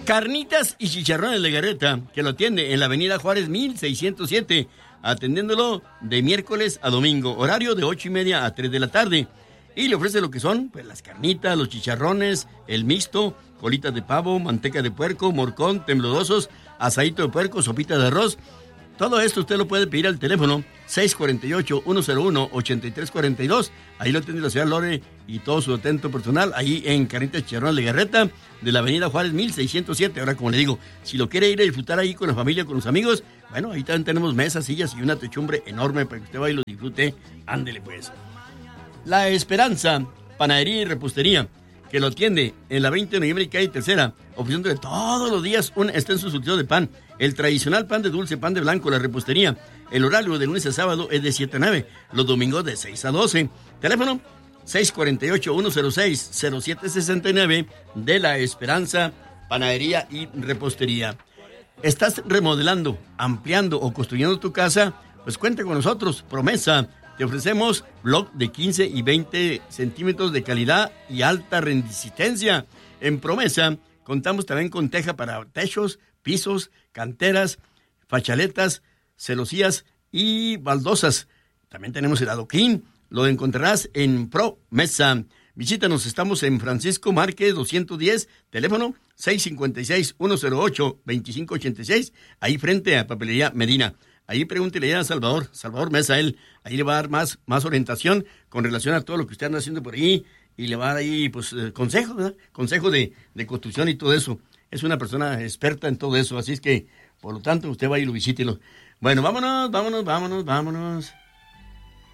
Carnitas y chicharrones Legarreta, que lo atiende en la avenida Juárez 1607, atendiéndolo de miércoles a domingo, horario de 8:30 a 3 de la tarde. Y le ofrece lo que son, pues, las carnitas, los chicharrones, el mixto, colitas de pavo, manteca de puerco, morcón, temlodosos, asadito de puerco, sopita de arroz. Todo esto usted lo puede pedir al teléfono 648-101-8342. Ahí lo tiene la señora Lore y todo su atento personal, ahí en Carnitas y Chicharrones Legarreta, de la avenida Juárez 1607. Ahora, como le digo, si lo quiere ir a disfrutar ahí con la familia, con los amigos, bueno, ahí también tenemos mesas, sillas y una techumbre enorme para que usted vaya y lo disfrute. Ándele, pues. La Esperanza, panadería y repostería, que lo atiende en la 20 de noviembre y calle Tercera, ofreciéndole todos los días un extenso surtido de pan, el tradicional pan de dulce, pan de blanco, la repostería. El horario de lunes a sábado es de 7 a 9, los domingos de 6 a 12. Teléfono 648-106-0769 de La Esperanza, panadería y repostería. ¿Estás remodelando, ampliando o construyendo tu casa? Pues cuenta con nosotros, Promesa. Te ofrecemos bloc de 15 y 20 centímetros de calidad y alta resistencia. En Promesa contamos también con teja para techos, pisos, canteras, fachaletas, celosías y baldosas. También tenemos el adoquín. Lo encontrarás en Promesa. Visítanos, estamos en Francisco Márquez 210, teléfono 656-108-2586, ahí frente a Papelería Medina. Ahí pregúntele a Salvador Mesa, él ahí le va a dar más orientación con relación a todo lo que usted anda haciendo por ahí y le va a dar ahí, pues, consejo, ¿verdad? Consejo de construcción y todo eso. Es una persona experta en todo eso, así es que, por lo tanto, usted va y lo visítelo. Bueno, vámonos.